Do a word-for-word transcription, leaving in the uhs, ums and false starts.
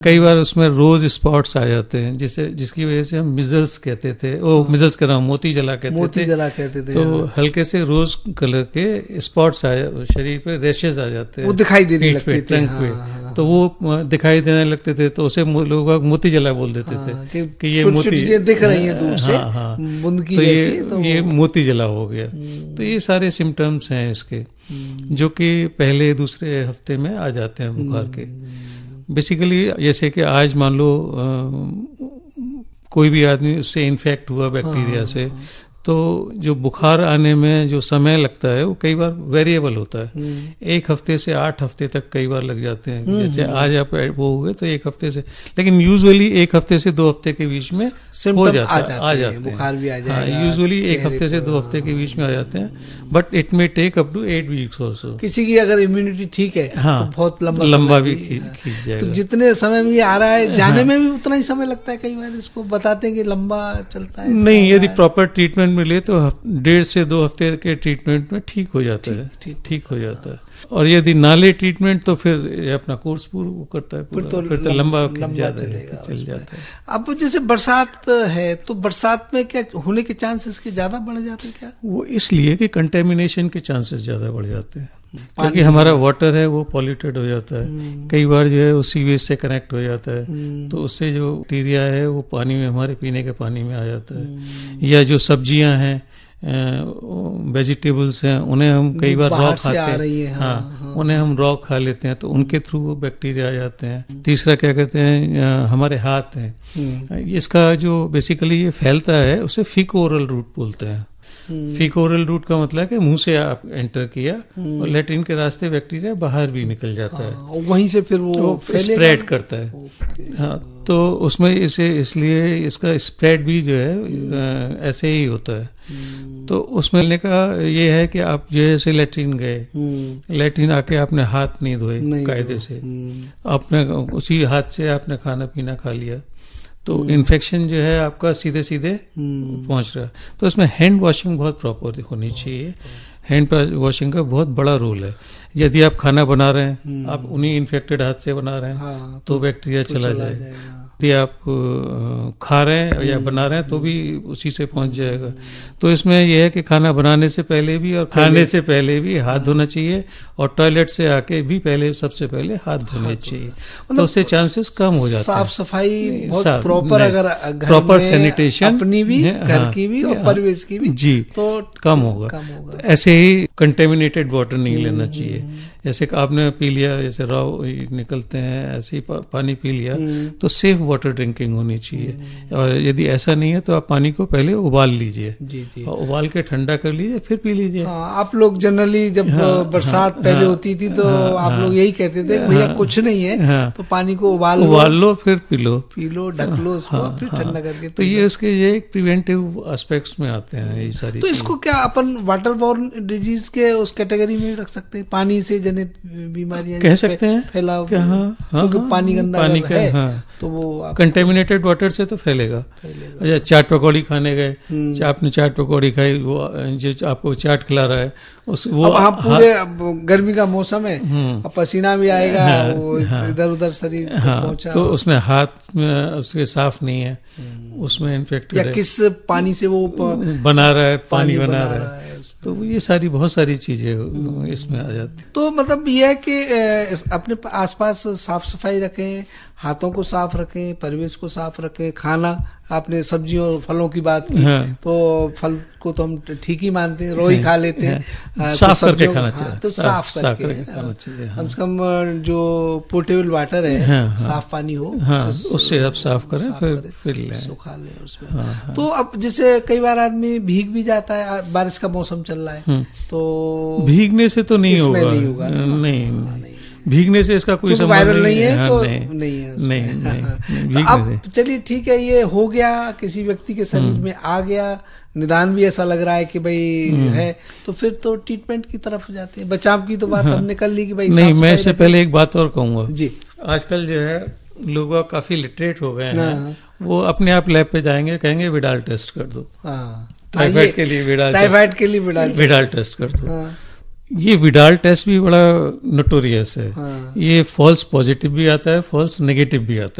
कई बार उसमें रोज स्पॉट्स आ जाते हैं, जिसे जिसकी वजह से हम मिजल्स कहते थे, वो मिजल्स कह रहा हूँ मोती जला कहते मोती थे जला कहते थे। तो हल्के से रोज कलर के स्पॉट्स आ शरीर पे रेशेज आ जाते हैं, वो दिखाई देने लगते थे, टंग पे, तो वो दिखाई देने लगते थे, तो उसे लोग मोती जला बोल देते थे कि, कि ये मोती दिख रही है दूर से, हाँ, हाँ, बूंद की तो जैसी, ये, तो ये मोती जला हो गया। तो ये सारे सिम्टम्स हैं इसके, जो कि पहले दूसरे हफ्ते में आ जाते हैं बुखार के। बेसिकली जैसे कि आज मान लो आ, कोई भी आदमी उससे इन्फेक्ट हुआ बैक्टीरिया हाँ, से, तो जो बुखार आने में जो समय लगता है वो कई बार वेरिएबल होता है, एक हफ्ते से आठ हफ्ते तक कई बार लग जाते हैं। जैसे आज आप वो हुए तो एक हफ्ते से, लेकिन यूजुअली एक हफ्ते से दो हफ्ते के बीच में हो जाता है, आ जाते हैं, बुखार भी आ जाएगा। यूजुअली एक हफ्ते से दो हफ्ते के बीच में आ जाते हैं, but it may take up to eight weeks also. किसी की अगर इम्यूनिटी ठीक है हाँ, तो बहुत लंबा लंबा भी खींच जाएगा। तो जितने समय में ये आ रहा है जाने हाँ, में भी उतना ही समय लगता है, कई बार इसको बताते हैं कि लंबा चलता है। नहीं, यदि प्रॉपर ट्रीटमेंट मिले तो डेढ़ से दो हफ्ते के ट्रीटमेंट में ठीक हो जाता है, ठीक ठीक हो जाता है। और यदि नाले ट्रीटमेंट तो फिर अपना कोर्स पूरा करता है, फिर तो, फिर तो लंबा जाता है, चल जाता है। अब जैसे बरसात है तो बरसात में क्या होने के चांसेस के ज्यादा बढ़ जाते हैं क्या? वो इसलिए कि कंटेमिनेशन के चांसेस ज्यादा बढ़ जाते हैं, क्योंकि हमारा वाटर है वो पॉल्यूटेड हो जाता है, कई बार जो है वो सीवेज से कनेक्ट हो जाता है, तो उससे जो बैक्टीरिया है वो पानी में, हमारे पीने के पानी में आ जाता है। या जो सब्जियां हैं, वेजिटेबल्स हैं, उन्हें हम कई बार रॉ खाते हैं, हाँ, हाँ, उन्हें हम रॉ खा लेते हैं, तो उनके थ्रू वो बैक्टीरिया आ जाते हैं। तीसरा क्या कहते हैं, हमारे हाथ हैं, इसका जो बेसिकली ये फैलता है उसे फीको ओरल रूट बोलते हैं। फीको ओरल रूट का मतलब है कि मुंह से आप एंटर किया और लेट्रिन के रास्ते बैक्टीरिया बाहर भी निकल जाता है, हाँ, वहीं से फिर वो तो स्प्रेड करता है। हाँ, तो उसमें इसे इसलिए इसका स्प्रेड भी जो है ऐसे ही होता है। तो उसमें लेने का ये है कि आप जैसे लेट्रिन गए, लेट्रिन आके आपने हाथ नहीं धोए कायदे से, आपने उसी हाथ से आपने खाना पीना खा लिया, तो इन्फेक्शन जो है आपका सीधे सीधे पहुंच रहा है। तो इसमें हैंड वॉशिंग बहुत प्रॉपर होनी चाहिए, हैंड वॉशिंग का बहुत बड़ा रोल है। यदि आप खाना बना रहे हैं, आप उन्हीं इन्फेक्टेड हाथ से बना रहे हैं, हाँ, तो, तो बैक्टीरिया तो चला, चला जाएगा। यदि आप खा रहे हैं या बना रहे हैं तो भी उसी से पहुंच जाएगा। तो इसमें यह है कि खाना बनाने से पहले भी और खाने से पहले भी हाथ धोना चाहिए, और टॉयलेट से आके भी पहले सबसे पहले हाथ धोने चाहिए, तो उससे चांसेस कम हो जाते हैं। साफ सफाई बहुत प्रॉपर, अगर प्रॉपर सैनिटेशन अपनी भी, घर की भी और परिवेश की भी, जी, तो कम होगा। ऐसे ही कंटेमिनेटेड वाटर नहीं लेना चाहिए, जैसे कि आपने पी लिया, जैसे रॉ निकलते हैं ऐसे ही पानी पी लिया, तो सेफ वाटर ड्रिंकिंग होनी चाहिए। और यदि ऐसा नहीं है तो आप पानी को पहले उबाल लीजिए, और उबाल के ठंडा कर लीजिए, फिर पी लीजिए। हाँ, आप लोग जनरली जब हाँ, बरसात हाँ, पहले हाँ, होती थी तो हाँ, आप हाँ, लोग यही कहते थे भैया हाँ, कुछ नहीं है, हाँ, तो पानी को उबाल उबाल लो, फिर पी लो, पी लो, ढक लो उसको, हाँ, फिर ठंडा हाँ, करके। तो ये उसके ये प्रिवेंटिव एस्पेक्ट्स में आते हैं ये सारी। तो इसको क्या अपन वाटर बॉर्न डिजीज के उस कैटेगरी में रख सकते हैं, पानी से जनित बीमारियां कह सकते हैं, फैलाव, क्योंकि पानी गंदा पानी का है, हाँ, तो वो कंटेमिनेटेड वाटर से तो फैलेगा। अच्छा, चाट पकौड़ी खाने गए, आपने चाट पकौड़ी खाई, वो जो आपको चाट खिला रहा है उस वो अब हम पूरे गर्मी का मौसम है, अब पसीना भी आएगा, हाँ, वो हाँ, इधर उधर शरीर हाँ, पहुंचा, तो उसमें हाथ में उसके साफ नहीं है, उसमें इन्फेक्टेड या किस पानी से वो बना रहा है, पानी बना रहा है, तो ये सारी बहुत सारी चीजें इसमें आ जाती। तो मतलब ये है कि अपने आसपास साफ सफाई रखें, हाथों को साफ रखें, परिवेश को साफ रखें। खाना, आपने सब्जियों और फलों की बात की, हाँ, तो फल को तो हम ठीक ही मानते हैं, रोई खा लेते हैं, हाँ, साफ तो करके खाना चाहिए, हाँ, तो साफ, साफ करके, करके खाना चाहिए। कम से कम जो पोर्टेबल वाटर है, हाँ, साफ पानी हो, हाँ, उससे आप साफ करें, साफ फिर करें, फिर लें, सुखा लें उसमें। हाँ, हाँ, तो अब जैसे कई बार आदमी भीग भी जाता है, बारिश का मौसम चल रहा है, तो भीगने से तो नहीं होगा, नहीं होगा, नहीं, भीगने से इसका कोई संबंध वायरल नहीं है, हाँ, तो नहीं, नहीं है, नहीं, नहीं, नहीं, तो अब चलिए ठीक है, ये हो गया, किसी व्यक्ति के शरीर में आ गया, निदान भी ऐसा लग रहा है कि भाई है, तो फिर तो ट्रीटमेंट की तरफ जाते हैं। बचाव की तो बात हाँ, हमने कर ली कि भाई नहीं, मैं इससे पहले एक बात और कहूंगा जी। आजकल जो है लोग काफी लिटरेट हो गए हैं, वो अपने आप लैब पे जाएंगे, कहेंगे विडाल टेस्ट कर दो, टाइफाइड के लिए विडाल टाइफाइड के लिए विडाल विडाल टेस्ट कर दो। ये विडाल टेस्ट भी बड़ा नोटोरियस है। हाँ। ये फॉल्स पॉजिटिव भी आता है, फॉल्स नेगेटिव भी आता है।